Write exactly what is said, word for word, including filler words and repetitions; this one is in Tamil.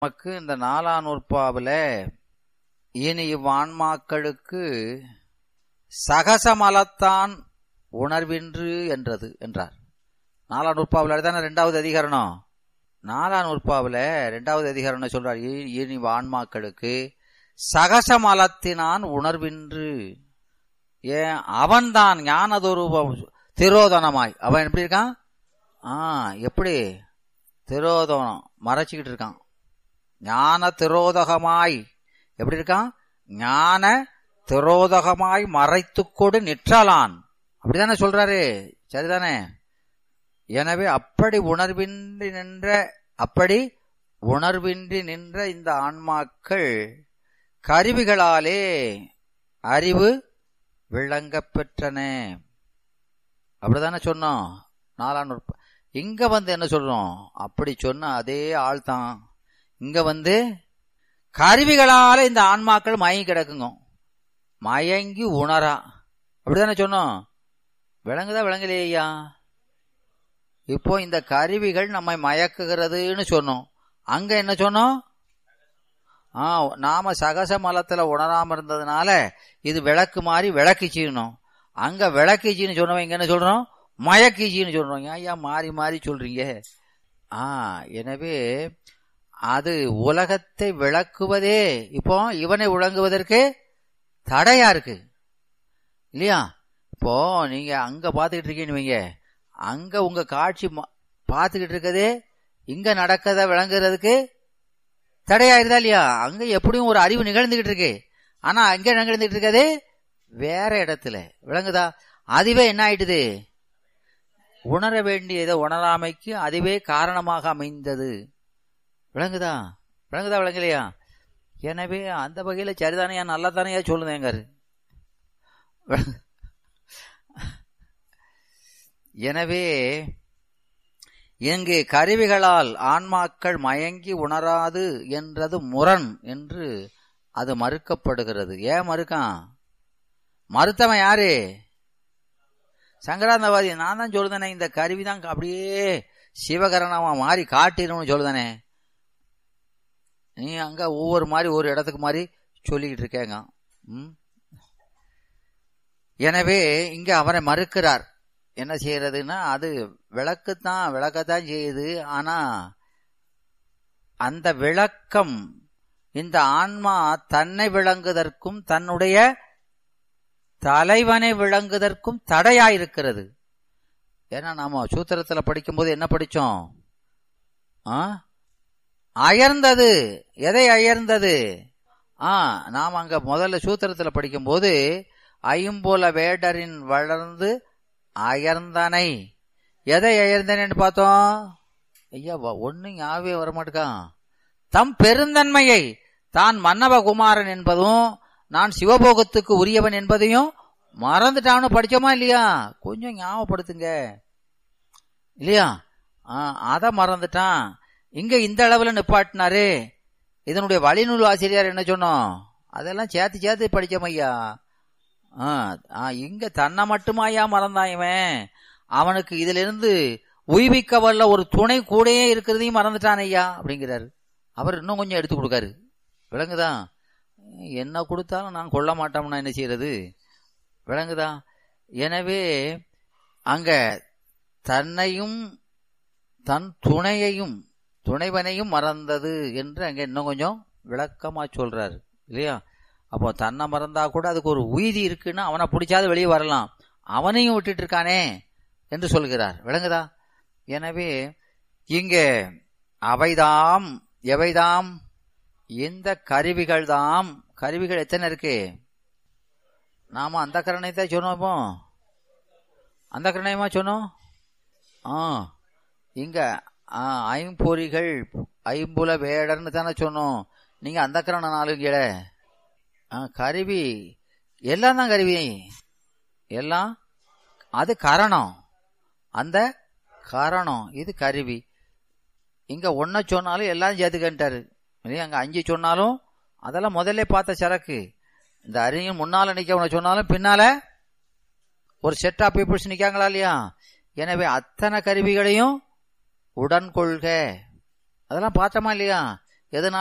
நமக்கு இந்த நாலாம் நூற்பாவில் இனி இவ்வான்மாக்களுக்கு சகசமலத்தான் உணர்வின்று என்றது என்றார். நாலாம் நூற்பாவில் அதுதானே ரெண்டாவது அதிகரணம். நாலாம் நூற்பாவில் ரெண்டாவது அதிகரணம் சொல்றார், இனி ஆன்மாக்களுக்கு சகசமலத்தினான் உணர்வின்று. ஏன் அவன்தான் ஞானதொரூபம் திரோதனமாய். அவன் எப்படி இருக்கான்? ஆ எப்படி திரோதனம் மறைச்சிக்கிட்டு இருக்கான். ஞான திரோதகமாய் எப்படி இருக்கான்? ஞான திரோதகமாய் மறைத்து கொடு நிற்றலான். அப்படிதானே சொல்றாரு, சரிதானே? எனவே அப்படி உணர்வின்றி நின்ற அப்படி உணர்வின்றி நின்ற இந்த ஆன்மாக்கள் கருவிகளாலே அறிவு விளங்க பெற்றன. அப்படிதானே சொன்னோம் நாலாம் நூற்பா. இங்க வந்து என்ன சொல்றோம்? அப்படி சொன்ன அதே ஆள் தான் இங்க வந்து கருவிகளால இந்த ஆன்மாக்கள் மயங்கி கிடக்குங்க, மயங்கி உணரா. அப்படிதானே சொன்னோம். விளங்குதா விளங்கலையா? இப்போ இந்த கருவிகள் நம்மை மயக்குகிறதுன்னு சொன்னோம். அங்க என்ன சொன்னோம்? ஆ நாம சகச மலத்துல உணராம இருந்ததுனால இது விளக்கு மாதிரி விளக்கிச்சின்னு. அங்க விளக்கிச்சின்னு சொன்னவங்க இங்க என்ன சொல்றோம்? மயக்கிச்சின்னு சொல்றோம். ஐயா மாறி மாறி சொல்றீங்க. ஆ எனவே அது உலகத்தை விளக்குவதே இப்போ இவனை விளங்குவதற்கு தடையா இருக்கு இல்லையா? இப்போ நீங்க அங்க பாத்துக்கிட்டு இருக்கீங்கன்னு வைங்க, அங்க உங்க காட்சி பாத்துக்கிட்டு இருக்கதே இங்க நடக்கத விளங்குறதுக்கு தடையாயிருதா இல்லையா? அங்க எப்படியும் ஒரு அறிவு நிகழ்ந்துகிட்டு இருக்கு, ஆனா அங்க நிகழ்ந்துகிட்டு இருக்கதே வேற இடத்துல. விளங்குதா? அதுவே என்ன ஆயிட்டுது? உணர வேண்டியதை உணராமைக்கு அதுவே காரணமாக அமைந்தது. விளங்குதா விளங்குதா விளங்கலையா? எனவே அந்த வகையில சரிதானையா நல்லா தானையா சொல்லுதேங்க. எனவே இங்கு கருவிகளால் ஆன்மாக்கள் மயங்கி உணராது என்றது முரண் என்று அது மறுக்கப்படுகிறது. ஏன் மறுக்கான்? மறுத்தவன் யாரு? சங்கராந்தவாதி. நான் தான் சொல்லுதானே இந்த கருவிதான் அப்படியே சிவகரணமா மாறி காட்டிடும் சொல்லுதானே. நீ அங்க ஒவ்வொரு மாதிரி ஒரு இடத்துக்கு மாதிரி சொல்லிக்கிட்டு இருக்கேங்க. ம் எனவே இங்க அவரை மறுக்கிறார். என்ன செய்யறதுன்னா அது விளக்குத்தான் விளக்கத்தான் செய்யுது. ஆனா அந்த விளக்கம் இந்த ஆன்மா தன்னை விளங்குதற்கும் தன்னுடைய தலைவனை விளங்குதற்கும் தடையாயிருக்கிறது. ஏன்னா நாம சூத்திரத்துல படிக்கும் போது என்ன படிச்சோம்? ஆ அயர்ந்தது. எதை அயர்ந்தது? ஆ நாம் அங்க முதல்ல சூத்திரத்துல படிக்கும் போது ஐம்புல வேடரின் வளர்ந்து அயர்ந்தனை. எதை அயர்ந்தனு பார்த்தோம்? ஐயா ஒண்ணு ஞாபகம் வரமாட்டேக்கான். தம் பெருந்தன்மையை, தான் மன்னவகுமாரன் என்பதும் நான் சிவபோகத்துக்கு உரியவன் என்பதையும் மறந்துட்டான்னு படிச்சோமா இல்லையா? கொஞ்சம் ஞாபகப்படுத்துங்க இல்லையா? அத மறந்துட்டான். இங்க இந்த அளவுல நிப்பாட்டினாரு. இதனுடைய வழிநூல் ஆசிரியர் என்ன சொன்னோம்? அதெல்லாம் சேர்த்து சேர்த்து படிச்சோம் ஐயா. இங்க தன்னை மட்டுமாயா மறந்தான் இவன். அவனுக்கு இதுல இருந்து உய்விக்க வல்ல ஒரு துணை கூடயே இருக்கிறதையும் மறந்துட்டான் ஐயா அப்படிங்கிறாரு. அவர் இன்னும் கொஞ்சம் எடுத்து கொடுக்காரு. விளங்குதா? என்ன கொடுத்தாலும் நான் கொள்ள மாட்டோம்னா என்ன செய்யறது? விளங்குதா? எனவே அங்க தன்னையும் தன் துணையையும் துணைவனையும் மறந்தது என்று அங்க இன்னும் கொஞ்சம் விளக்கமா சொல்றாரு இல்லையா? அப்போ தன்னை மறந்தா கூட அதுக்கு ஒரு உய்தி இருக்குன்னு அவனை பிடிச்சாது வெளியே வரலாம், அவனையும் விட்டுட்டு இருக்கானே என்று சொல்கிறார். விளங்குதா? எனவே இங்க அவைதாம் எவைதாம் இந்த கருவிகள் தாம். கருவிகள் எத்தனை இருக்கு? நாம அந்த கரணத்தை சொன்னோம். அந்த கரணயமா சொன்னோம். ஆ இங்க ஐம்பொறிகள் ஐம்புல வேடர்னு தானே சொன்னோம். நீங்க அந்த கரண நாலு கீழ கருவி எல்லாம் தான் கருவி. எல்லாம் அது கரணம். அந்த கரணம் இது கருவி. இங்க ஒன்ன சொன்னாலும் எல்லாம் சேர்த்துக்கிட்டாரு. அங்க அஞ்சு சொன்னாலும் அதெல்லாம் முதல்ல பார்த்த சரக்கு. இந்த அறிஞர் முன்னால நிக்க சொன்னாலும் பின்னால ஒரு செட் ஆஃப் பீப்புள்ஸ் நிக்காங்களா இல்லையா? எனவே அத்தனை கருவிகளையும் உடன் கொள்க அதெல்லாம் பார்த்தோமா இல்லையா? எதனால